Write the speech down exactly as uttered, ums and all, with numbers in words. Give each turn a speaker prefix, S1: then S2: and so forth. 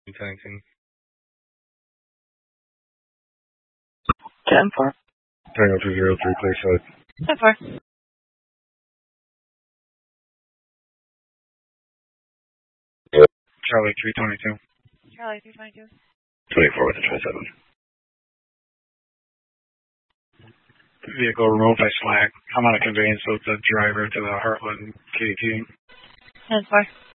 S1: Tanking.
S2: ten four.
S1: Tango two zero three, clear side.
S2: ten four.
S1: Charlie three twenty-two.
S2: Charlie three twenty-two.
S1: twenty-four with the twenty-seven. Vehicle removed by Slack. I'm on a conveyance with the driver to the Heartland K T.
S2: ten four.